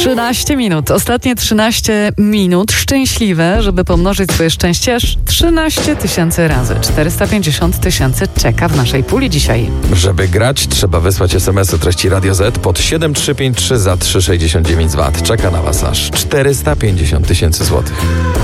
13 minut. Ostatnie 13 minut szczęśliwe, żeby pomnożyć swoje szczęście aż 13 000 razy. 450 000 czeka w naszej puli dzisiaj. Żeby grać, trzeba wysłać SMS o treści Radio Z pod 7353 za 3,69 Wat. Czeka na Was aż 450 000 złotych.